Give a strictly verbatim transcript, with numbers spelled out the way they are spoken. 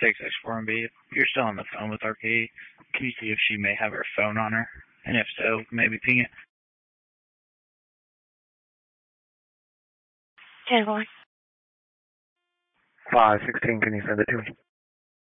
six X four M B. You're still on the phone with R K. Can you see if she may have her phone on her? And if so, maybe ping it. ten one. five sixteen, can you send it to me?